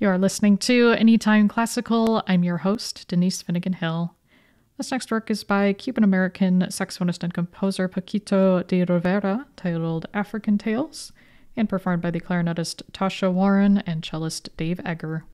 You're listening to Anytime Classical. I'm your host, Denise Finnegan Hill. This next work is by Cuban-American saxophonist and composer Paquito de Rivera, titled African Tales, and performed by the clarinetist Tasha Warren and cellist Dave Egger.